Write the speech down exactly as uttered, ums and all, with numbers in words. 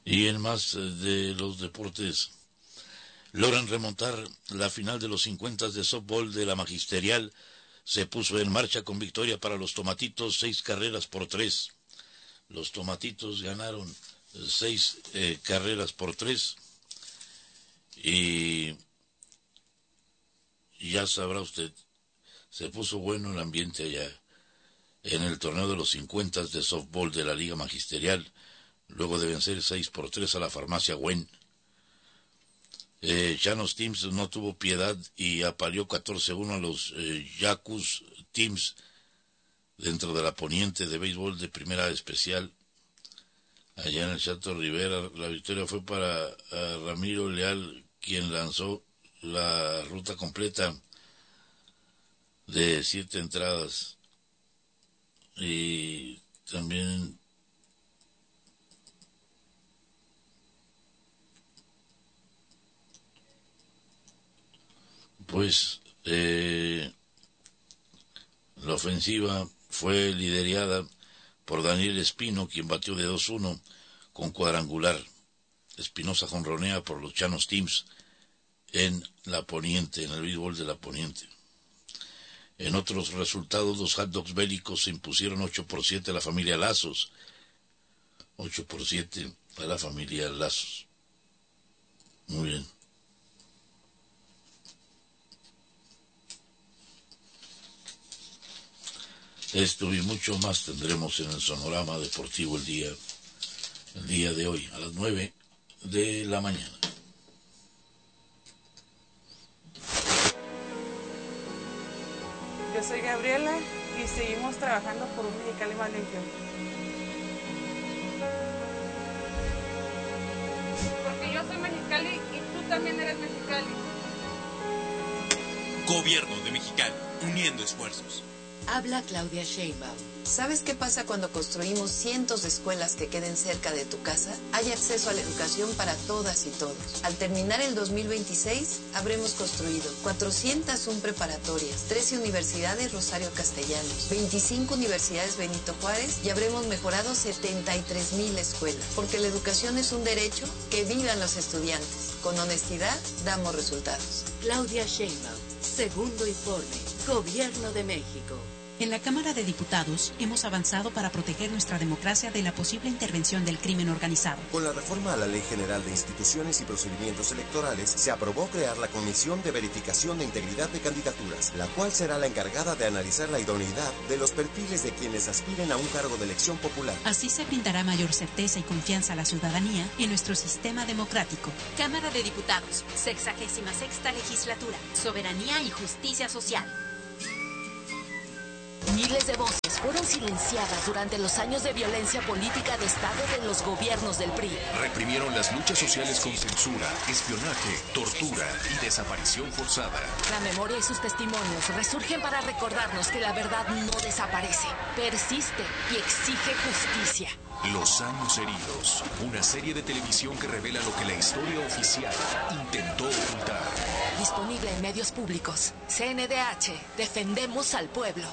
Y en más de los deportes, logran remontar la final de los cincuenta de softball de la Magisterial. Se puso en marcha con victoria para los Tomatitos, seis carreras por tres. Los Tomatitos ganaron seis eh, carreras por tres. Y ya sabrá usted, se puso bueno el ambiente allá en el torneo de los cincuenta de softball de la Liga Magisterial, luego de vencer seis por tres a la Farmacia Gwen. Eh, Llanos Teams no tuvo piedad y apaleó catorce a uno a los eh, Yacus Teams dentro de la poniente de béisbol de primera especial. Allá en el Chato Rivera, la victoria fue para uh, Ramiro Leal, quien lanzó la ruta completa de siete entradas. Y también pues eh, la ofensiva fue liderada por Daniel Espino, quien batió de dos uno con cuadrangular. Espinosa jonronea por los Llanos Teams en la poniente, en el béisbol de la poniente. En otros resultados, los Hot Dogs Bélicos se impusieron ocho por siete a la familia Lazos. ocho por siete a la familia Lazos. Muy bien. Esto y mucho más tendremos en el Sonorama Deportivo el día, el día de hoy, a las nueve de la mañana. Yo soy Gabriela y seguimos trabajando por un Mexicali más limpio. Porque yo soy Mexicali y tú también eres Mexicali. Gobierno de Mexicali, uniendo esfuerzos. Habla Claudia Sheinbaum. ¿Sabes qué pasa cuando construimos cientos de escuelas que queden cerca de tu casa? Hay acceso a la educación para todas y todos. Al terminar el dos mil veintiséis, habremos construido cuatrocientas una preparatorias, trece universidades Rosario Castellanos, veinticinco universidades Benito Juárez y habremos mejorado setenta y tres mil escuelas. Porque la educación es un derecho, que vivan los estudiantes. Con honestidad, damos resultados. Claudia Sheinbaum, segundo informe, Gobierno de México. En la Cámara de Diputados hemos avanzado para proteger nuestra democracia de la posible intervención del crimen organizado. Con la reforma a la Ley General de Instituciones y Procedimientos Electorales, se aprobó crear la Comisión de Verificación de Integridad de Candidaturas, la cual será la encargada de analizar la idoneidad de los perfiles de quienes aspiren a un cargo de elección popular. Así se brindará mayor certeza y confianza a la ciudadanía en nuestro sistema democrático. Cámara de Diputados, sexagésima sexta legislatura, soberanía y justicia social. Miles de voces fueron silenciadas durante los años de violencia política de Estado de los gobiernos del P R I. Reprimieron las luchas sociales con censura, espionaje, tortura y desaparición forzada. La memoria y sus testimonios resurgen para recordarnos que la verdad no desaparece, persiste y exige justicia. Los años heridos, una serie de televisión que revela lo que la historia oficial intentó ocultar. Disponible en medios públicos. C N D H, defendemos al pueblo.